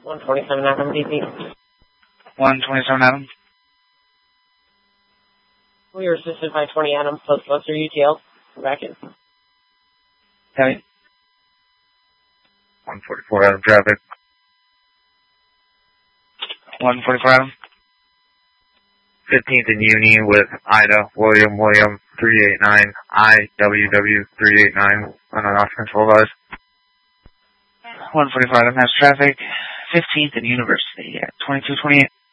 127 Adam, DC. 127 Adam. We were assisted by 20 Adam, Postbuster UTL. Back in. Heavy. 144 Adam traffic. 144 Adam. 15th and Uni with Ida, William 389, IWW 389 on an off-control bus. 145 Adam has traffic. 15th and University at 2228.